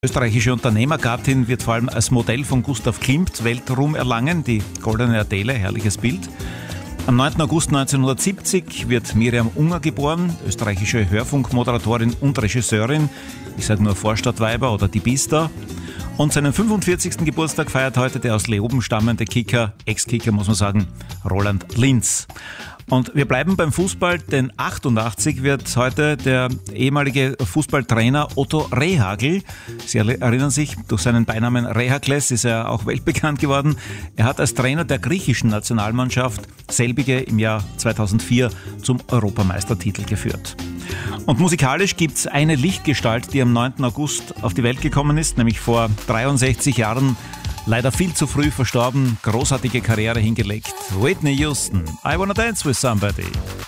Österreichische Unternehmergattin wird vor allem als Modell von Gustav Klimt Weltruhm erlangen, die Goldene Adele, herrliches Bild. Am 9. August 1970 wird Miriam Unger geboren, österreichische Hörfunkmoderatorin und Regisseurin. Ich sage nur Vorstadtweiber oder Die Biester. Und seinen 45. Geburtstag feiert heute der aus Leoben stammende Kicker, Ex-Kicker muss man sagen, Roland Linz. Und wir bleiben beim Fußball, denn 88 wird heute der ehemalige Fußballtrainer Otto Rehhagel, Sie erinnern sich, durch seinen Beinamen Rehakles ist er auch weltbekannt geworden. Er hat als Trainer der griechischen Nationalmannschaft selbige im Jahr 2004 zum Europameistertitel geführt. Und musikalisch gibt's eine Lichtgestalt, die am 9. August auf die Welt gekommen ist, nämlich vor 63 Jahren, leider viel zu früh verstorben, großartige Karriere hingelegt. Whitney Houston, I Wanna Dance With Somebody.